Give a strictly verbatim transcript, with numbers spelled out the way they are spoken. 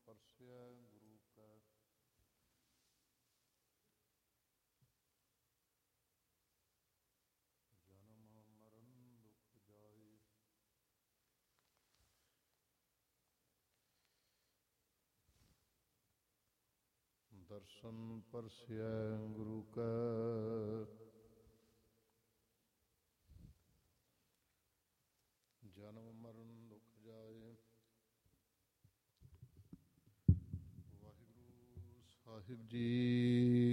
ਪਰਸੈ ਗੁਰੂ ਕੈ। ਜਨਮ ਮਰਨ ਦੁਖ ਜਾਏ, ਦਰਸ਼ਨ ਪਰਸੈ ਗੁਰੂ ਕੈ। ਜਨਮ ਮਰਨ ਦੁਖ ਜਾਏ। ਵਾਹਿਗੁਰੂ ਸਾਹਿਬ ਜੀ।